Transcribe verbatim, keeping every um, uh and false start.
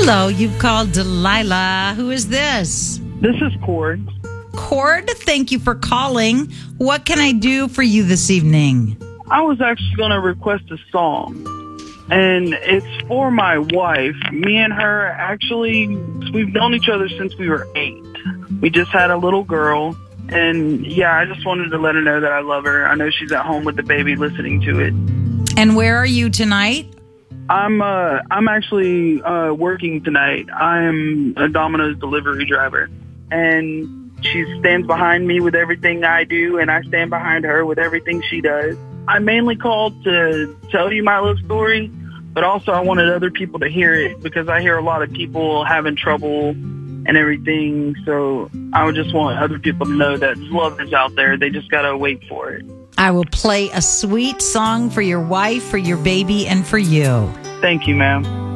Hello, you've called Delilah. Who is this? This is Cord. Cord, thank you for calling. What can I do for you this evening? I was actually going to request a song, and it's for my wife. Me and her, actually, we've known each other since we were eight. We just had a little girl, and yeah, I just wanted to let her know that I love her. I know she's at home with the baby listening to it. And where are you tonight? I'm uh, I'm actually uh, working tonight. I am a Domino's delivery driver, and she stands behind me with everything I do, and I stand behind her with everything she does. I mainly called to tell you my love story, but also I wanted other people to hear it because I hear a lot of people having trouble and everything. So I would just want other people to know that love is out there. They just got to wait for it. I will play a sweet song for your wife, for your baby, and for you. Thank you, ma'am.